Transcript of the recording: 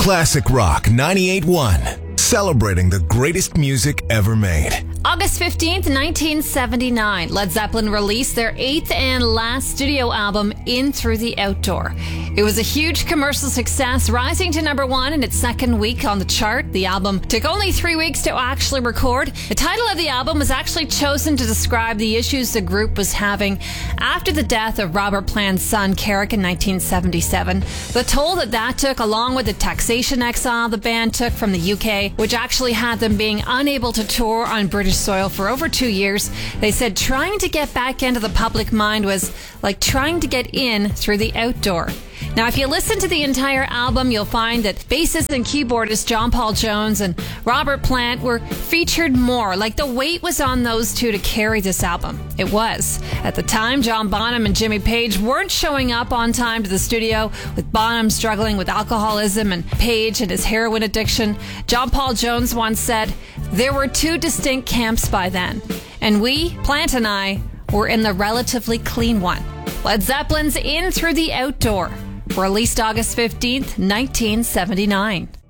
Classic Rock 98.1. Celebrating the greatest music ever made. August 15th, 1979, Led Zeppelin released their 8th and last studio album, In Through the Outdoor. It was a huge commercial success, rising to number 1 in its second week on the chart. The album took only 3 weeks to actually record. The title of the album was actually chosen to describe the issues the group was having after the death of Robert Plant's son, Carrick, in 1977. The toll that took, along with the taxation exile the band took from the UK, which actually had them being unable to tour on British soil for over 2 years. They said trying to get back into the public mind was like trying to get in through the outdoor. Now, if you listen to the entire album, you'll find that bassist and keyboardist John Paul Jones and Robert Plant were featured more, like the weight was on those two to carry this album. It was. At the time, John Bonham and Jimmy Page weren't showing up on time to the studio, with Bonham struggling with alcoholism and Page and his heroin addiction. John Paul Jones once said, "There were two distinct camps by then, and we, Plant and I, were in the relatively clean one." Led Zeppelin's In Through the Outdoor, released August 15th, 1979.